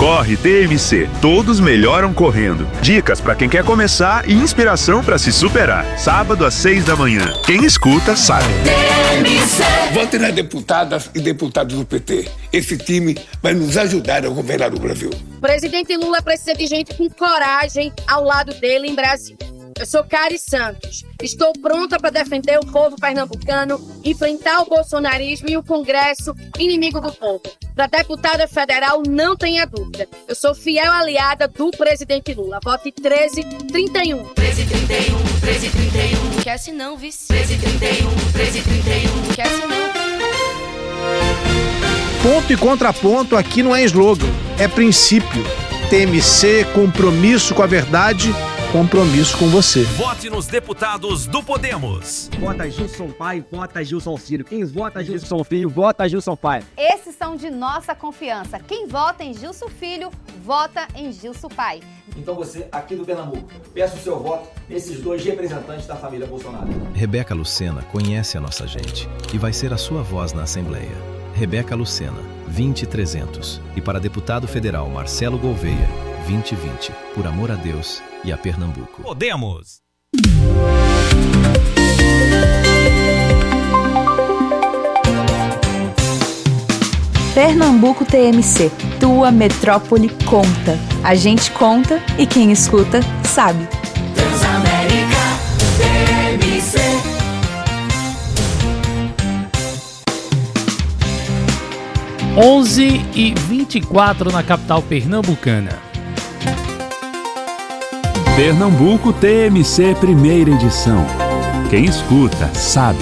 Corre TMC, todos melhoram correndo. Dicas para quem quer começar e inspiração para se superar. Sábado às 6 da manhã. Quem escuta sabe. TMC. Vote nas deputadas e deputados do PT. Esse time vai nos ajudar a governar o Brasil. O presidente Lula precisa de gente com coragem ao lado dele em Brasília. Eu sou Cari Santos. Estou pronta para defender o povo pernambucano, enfrentar o bolsonarismo e o Congresso inimigo do povo. Para deputada federal, não tenha dúvida. Eu sou fiel aliada do presidente Lula. Vote 1331. 1331, 1331. Quer se não, vice. 1331, 1331. Quer se não. Ponto e contraponto aqui não é slogan, é princípio. TMC, compromisso com a verdade, compromisso com você. Vote nos deputados do Podemos. Vota Gilson Pai, vota Gilson Filho. Quem vota Gilson Filho, vota Gilson Pai. Esses são de nossa confiança. Quem vota em Gilson Filho, vota em Gilson Pai. Então você, aqui do Pernambuco, peça o seu voto nesses dois representantes da família Bolsonaro. Rebeca Lucena conhece a nossa gente e vai ser a sua voz na Assembleia. Rebeca Lucena, 20300. E para deputado federal Marcelo Gouveia, 2020. Por amor a Deus e a Pernambuco. Podemos! Pernambuco TMC, tua metrópole conta. A gente conta e quem escuta sabe. Transamérica TMC. Onze e 24 na capital pernambucana. Pernambuco TMC, primeira edição. Quem escuta sabe.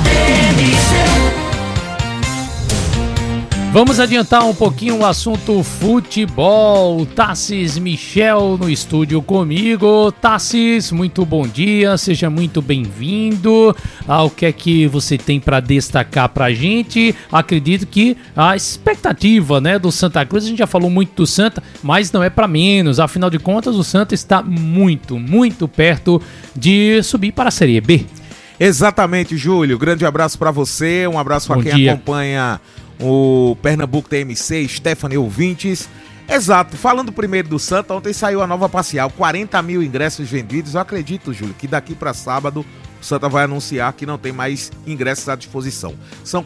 Vamos adiantar um pouquinho o assunto futebol. Tassis Michel no estúdio comigo. Tassis, muito bom dia, seja muito bem-vindo. O que é que você tem para destacar pra gente? Acredito que a expectativa, né, do Santa Cruz, a gente já falou muito do Santa, mas não é para menos. Afinal de contas, o Santa está muito, muito perto de subir para a Série B. Exatamente, Júlio. Grande abraço para você, um abraço para quem acompanha o Pernambuco TMC, Stephanie ouvintes. Exato, falando primeiro do Santa, ontem saiu a nova parcial, 40 mil ingressos vendidos. Eu acredito, Júlio, que daqui para sábado o Santa vai anunciar que não tem mais ingressos à disposição. São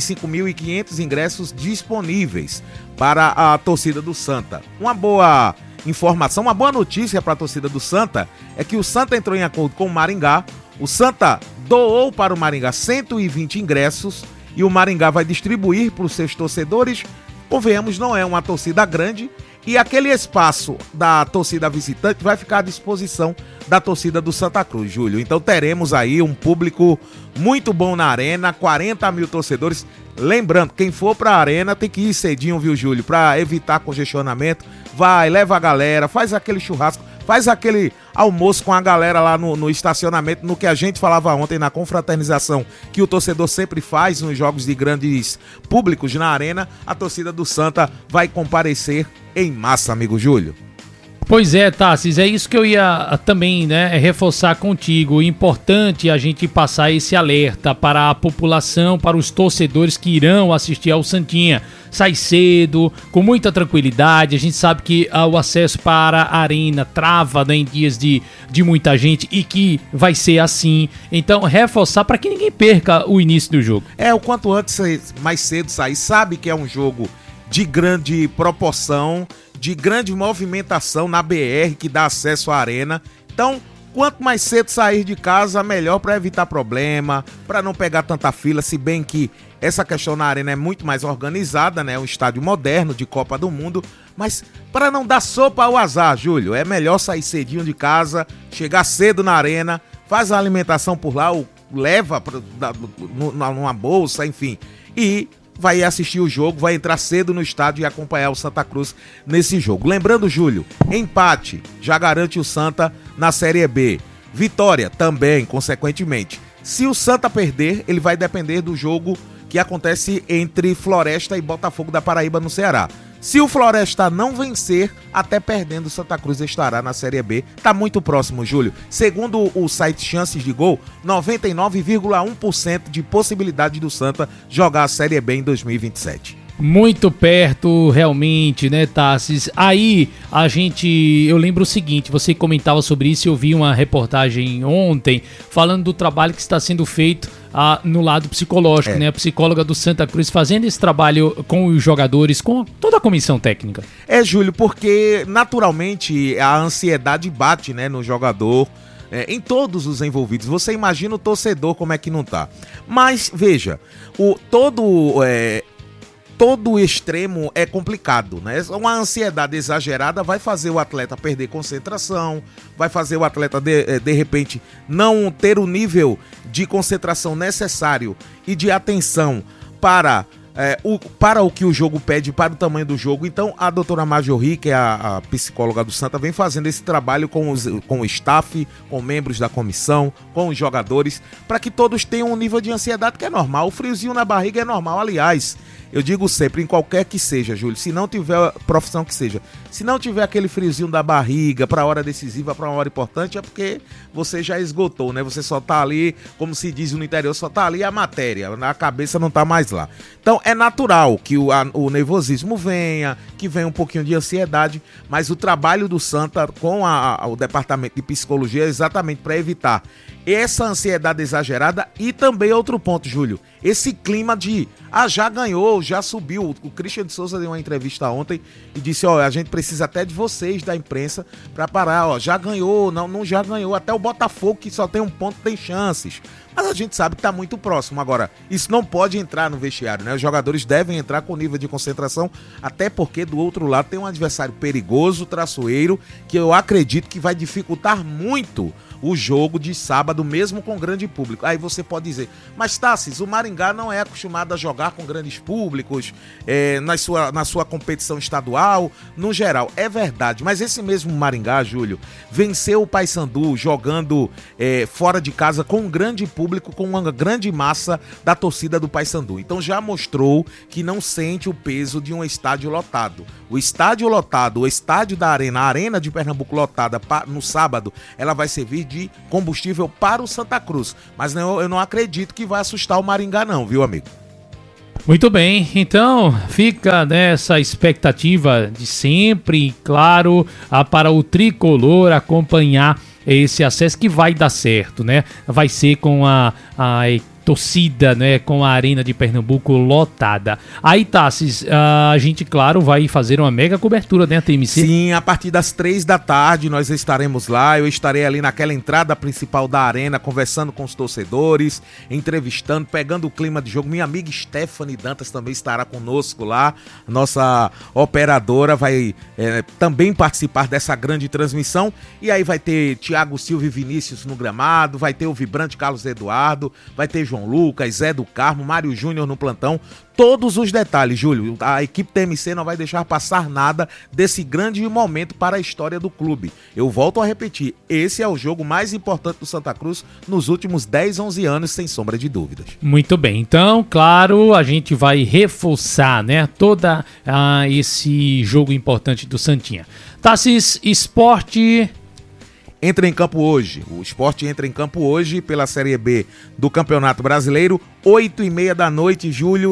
45.500 ingressos disponíveis para a torcida do Santa. Uma boa informação, uma boa notícia para a torcida do Santa é que o Santa entrou em acordo com o Maringá. O Santa doou para o Maringá 120 ingressos e o Maringá vai distribuir para os seus torcedores. Convenhamos, não é uma torcida grande e aquele espaço da torcida visitante vai ficar à disposição da torcida do Santa Cruz, Júlio. Então teremos aí um público muito bom na arena, 40 mil torcedores. Lembrando, quem for para a arena tem que ir cedinho, viu, Júlio? Para evitar congestionamento. Vai, leva a galera, faz aquele churrasco, faz aquele almoço com a galera lá no estacionamento, no que a gente falava ontem na confraternização, que o torcedor sempre faz nos jogos de grandes públicos na arena. A torcida do Santa vai comparecer em massa, amigo Júlio. Pois é, Tassis, é isso que eu ia também, né, reforçar contigo. Importante a gente passar esse alerta para a população, para os torcedores que irão assistir ao Santinha. Sai cedo, com muita tranquilidade. A gente sabe que o acesso para a arena trava, né, em dias de muita gente e que vai ser assim. Então, reforçar para que ninguém perca o início do jogo. O quanto antes, mais cedo sair. Sabe que é um jogo de grande proporção, de grande movimentação na BR que dá acesso à arena. Então, quanto mais cedo sair de casa, melhor para evitar problema, para não pegar tanta fila, se bem que essa questão na arena é muito mais organizada, né? Um estádio moderno de Copa do Mundo, mas para não dar sopa ao azar, Júlio, é melhor sair cedinho de casa, chegar cedo na arena, faz a alimentação por lá, ou leva numa bolsa, enfim, e vai assistir o jogo, vai entrar cedo no estádio e acompanhar o Santa Cruz nesse jogo. Lembrando, Júlio, empate já garante o Santa na Série B. Vitória também, consequentemente. Se o Santa perder, ele vai depender do jogo que acontece entre Floresta e Botafogo da Paraíba no Ceará. Se o Floresta não vencer, até perdendo, o Santa Cruz estará na Série B. Tá muito próximo, Júlio. Segundo o site Chances de Gol, 99,1% de possibilidade do Santa jogar a Série B em 2027. Muito perto, realmente, né, Tassis? Aí, eu lembro o seguinte, você comentava sobre isso, eu vi uma reportagem ontem, falando do trabalho que está sendo feito no lado psicológico, né? A psicóloga do Santa Cruz fazendo esse trabalho com os jogadores, com toda a comissão técnica. Júlio, porque naturalmente a ansiedade bate, né, no jogador, em todos os envolvidos. Você imagina o torcedor como é que não tá. Mas, veja, todo extremo é complicado, né? Uma ansiedade exagerada vai fazer o atleta perder concentração, vai fazer o atleta, de repente, não ter o nível de concentração necessário e de atenção para o que o jogo pede, para o tamanho do jogo. Então, a doutora Marjorie, que é a psicóloga do Santa, vem fazendo esse trabalho com o staff, com membros da comissão, com os jogadores, para que todos tenham um nível de ansiedade que é normal. O friozinho na barriga é normal, aliás. Eu digo sempre, em qualquer que seja, Júlio, se não tiver profissão que seja, se não tiver aquele friozinho da barriga para a hora decisiva, para uma hora importante, é porque você já esgotou, né? Você só tá ali, como se diz no interior, só tá ali a matéria, a cabeça não tá mais lá. Então é natural que o nervosismo venha, que venha um pouquinho de ansiedade, mas o trabalho do Santa com o departamento de psicologia é exatamente para evitar essa ansiedade exagerada. E também outro ponto, Júlio, esse clima de já ganhou, já subiu. O Christian de Souza deu uma entrevista ontem e disse, a gente precisa até de vocês da imprensa para parar, já ganhou, não já ganhou, até o Botafogo, que só tem um ponto, tem chances. Mas a gente sabe que tá muito próximo. Agora, isso não pode entrar no vestiário, né? Os jogadores devem entrar com nível de concentração, até porque do outro lado tem um adversário perigoso, traiçoeiro, que eu acredito que vai dificultar muito o jogo de sábado, mesmo com grande público. Aí você pode dizer, mas Tassis, o Maringá não é acostumado a jogar com grandes públicos na sua competição estadual, no geral. É verdade, mas esse mesmo Maringá, Júlio, venceu o Paysandu jogando fora de casa com um grande público, com uma grande massa da torcida do Paysandu. Então já mostrou que não sente o peso de um estádio lotado. O estádio lotado, o estádio da Arena, a Arena de Pernambuco lotada no sábado, ela vai servir de combustível para o Santa Cruz. Mas eu não acredito que vai assustar o Maringá não, viu, amigo? Muito bem, então fica nessa expectativa de sempre, claro, para o tricolor acompanhar esse acesso que vai dar certo, né? Vai ser com a torcida, né, com a Arena de Pernambuco lotada. Aí, Tassis, a gente, claro, vai fazer uma mega cobertura, né, TMC? Sim, a partir das 3 da tarde nós estaremos lá, eu estarei ali naquela entrada principal da Arena, conversando com os torcedores, entrevistando, pegando o clima de jogo. Minha amiga Stephanie Dantas também estará conosco lá, nossa operadora vai também participar dessa grande transmissão, e aí vai ter Thiago Silva e Vinícius no gramado, vai ter o vibrante Carlos Eduardo, vai ter João Lucas, Zé do Carmo, Mário Júnior no plantão. Todos os detalhes, Júlio. A equipe TMC não vai deixar passar nada desse grande momento para a história do clube. Eu volto a repetir, esse é o jogo mais importante do Santa Cruz nos últimos 10, 11 anos, sem sombra de dúvidas. Muito bem, então, claro, a gente vai reforçar, né, toda esse jogo importante do Santinha. Tassis, Esporte... entra em campo hoje. O Sport entra em campo hoje pela Série B do Campeonato Brasileiro, 8h30 da noite, Júlio,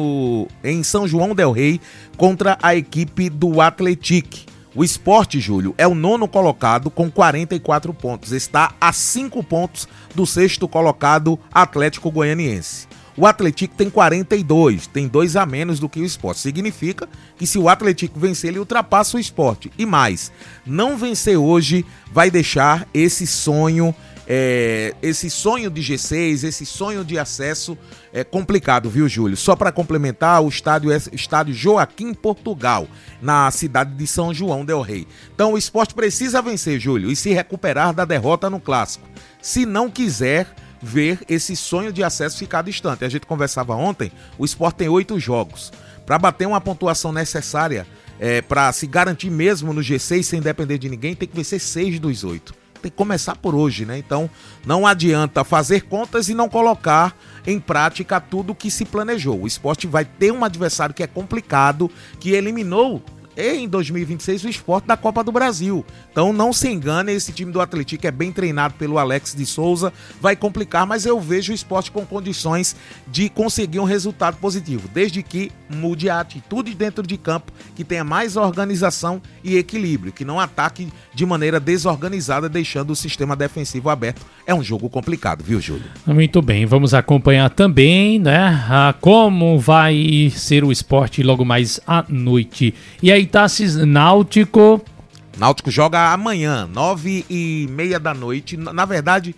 em São João del Rei, contra a equipe do Atlético. O Sport, Júlio, é o 9º colocado com 44 pontos. Está a 5 pontos do 6º colocado Atlético Goianiense. O Atlético tem 42, tem 2 a menos do que o Sport. Significa que se o Atlético vencer, ele ultrapassa o Sport. E mais, não vencer hoje vai deixar esse sonho de G6, esse sonho de acesso complicado, viu, Júlio? Só para complementar, o estádio é o estádio Joaquim Portugal, na cidade de São João del Rei. Então o Sport precisa vencer, Júlio, e se recuperar da derrota no Clássico. Se não quiser ver esse sonho de acesso ficar distante. A gente conversava ontem, o Sport tem 8 jogos. Para bater uma pontuação necessária, para se garantir mesmo no G6 sem depender de ninguém, tem que vencer 6 dos 8. Tem que começar por hoje, né? Então não adianta fazer contas e não colocar em prática tudo que se planejou. O Sport vai ter um adversário que é complicado, que eliminou e em 2026 o Sport da Copa do Brasil. Então não se engane, esse time do Atlético é bem treinado pelo Alex de Souza, vai complicar, mas eu vejo o Sport com condições de conseguir um resultado positivo, desde que mude a atitude dentro de campo, que tenha mais organização e equilíbrio, que não ataque de maneira desorganizada, deixando o sistema defensivo aberto. É um jogo complicado, viu, Júlio? Muito bem, vamos acompanhar também, né, como vai ser o Sport logo mais à noite. E aí, Tassis, Náutico joga amanhã, 9h30 da noite, na verdade,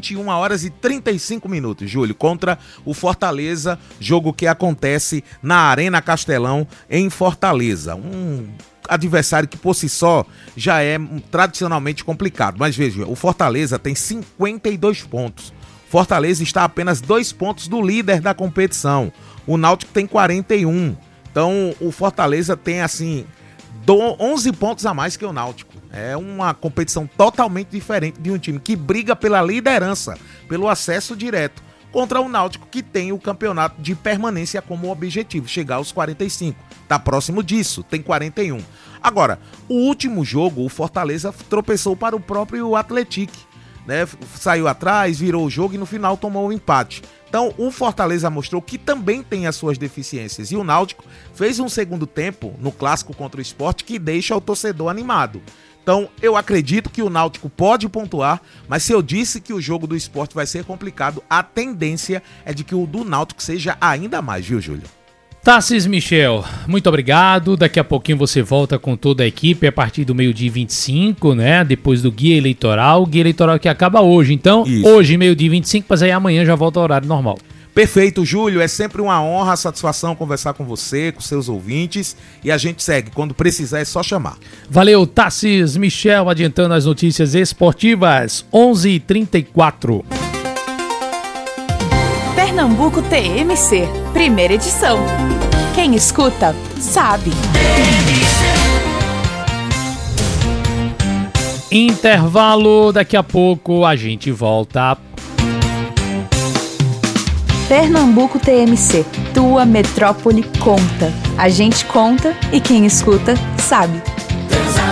21h35, Júlio, contra o Fortaleza, jogo que acontece na Arena Castelão, em Fortaleza. Um adversário que por si só já é tradicionalmente complicado, mas veja, o Fortaleza tem 52 pontos. Fortaleza está a apenas 2 pontos do líder da competição. O Náutico tem 41. Então, o Fortaleza tem, assim, 11 pontos a mais que o Náutico. É uma competição totalmente diferente de um time que briga pela liderança, pelo acesso direto, contra o Náutico, que tem o campeonato de permanência como objetivo, chegar aos 45. Está próximo disso, tem 41. Agora, o último jogo, o Fortaleza tropeçou para o próprio Atlético, né? Saiu atrás, virou o jogo e no final tomou um empate. Então, o Fortaleza mostrou que também tem as suas deficiências. E o Náutico fez um segundo tempo no clássico contra o Sport que deixa o torcedor animado. Então, eu acredito que o Náutico pode pontuar, mas se eu disse que o jogo do Sport vai ser complicado, a tendência é de que o do Náutico seja ainda mais, viu, Júlio? Tassis Michel, muito obrigado. Daqui a pouquinho você volta com toda a equipe a partir do 12h25, né? Depois do Guia Eleitoral. O Guia Eleitoral que acaba hoje. Então, hoje, 12h25, mas aí amanhã já volta ao horário normal. Perfeito, Júlio. É sempre uma honra, satisfação conversar com você, com seus ouvintes. E a gente segue. Quando precisar é só chamar. Valeu, Tassis Michel, adiantando as notícias esportivas. 11h34. Pernambuco TMC, primeira edição. Quem escuta, sabe. Intervalo, daqui a pouco a gente volta. Pernambuco TMC, tua metrópole conta. A gente conta e quem escuta, sabe.